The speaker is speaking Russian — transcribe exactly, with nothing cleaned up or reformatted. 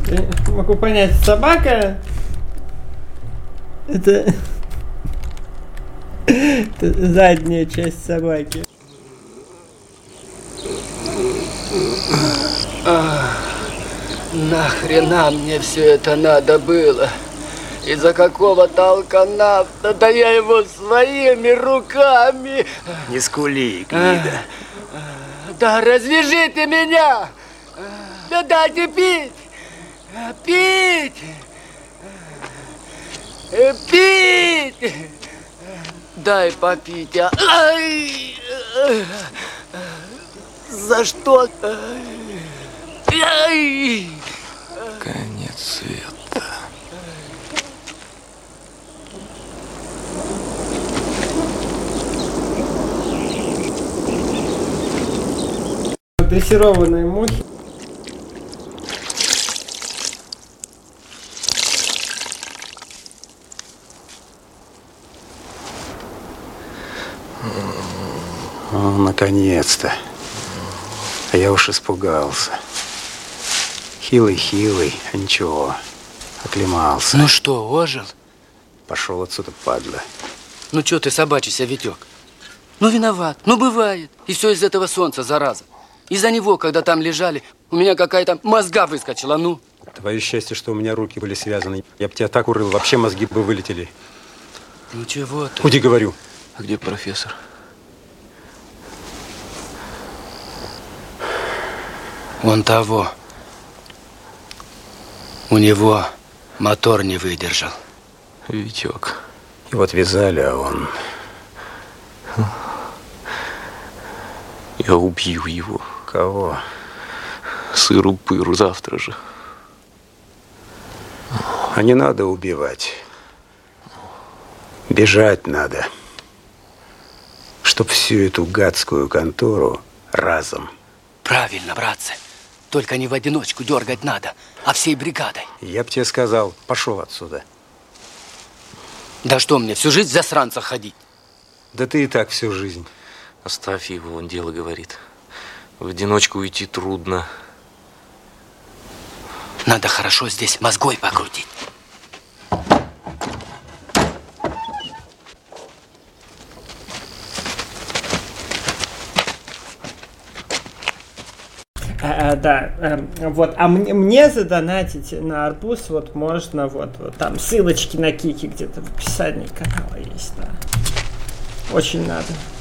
Я могу понять, собака это, это задняя часть собаки. А, нахрена мне все это надо было? Из-за какого-то алканавта, да я его своими руками. Не скули, гнида. Да развяжите меня! Да дайте пить! Пить! Пить! Дай попить, а! Ай! За что? Ай! Конец света. Дрессированные мухи. О, наконец-то. А я уж испугался. Хилый-хилый, а ничего. Оклемался. Ну что, ожил? Пошел отсюда, падла. Ну что ты собачийся, Витек? Ну виноват, ну бывает. И все из этого солнца, зараза. Из-за него, когда там лежали, у меня какая-то мозга выскочила, ну. Твое счастье, что у меня руки были связаны. Я бы тебя так урыл, вообще мозги бы вылетели. Ну чего ты? Уйди, говорю. А где профессор? Вон того. У него мотор не выдержал. Витек. Его отвязали, а он... Я убью его. Кого? Сыру-пыру завтра же. А не надо убивать. Бежать надо. Чтоб всю эту гадскую контору разом. Правильно, братцы. Только не в одиночку дергать надо, а всей бригадой. Я б тебе сказал, пошел отсюда. Да что мне, всю жизнь в засранцах ходить? Да ты и так всю жизнь. Оставь его, он дело говорит. В одиночку уйти трудно. Надо хорошо здесь мозгой покрутить. А, а, да, а, вот, а мне, мне задонатить на арбуз вот можно, вот, вот там ссылочки на Кики где-то в описании канала есть, да. Очень надо.